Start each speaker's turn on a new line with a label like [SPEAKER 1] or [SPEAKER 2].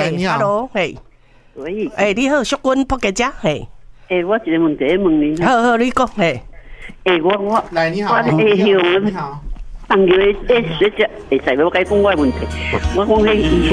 [SPEAKER 1] 喂，你好
[SPEAKER 2] ，Hello， 嘿，
[SPEAKER 3] 喂，
[SPEAKER 2] 你好，淑君朴家姐，嘿，
[SPEAKER 3] 我一个问题问你。
[SPEAKER 2] 好，你讲，嘿，
[SPEAKER 3] 我
[SPEAKER 1] 来，你好，
[SPEAKER 3] 你
[SPEAKER 1] 好。
[SPEAKER 3] 当月学者会使我该讲我的问题。我讲迄医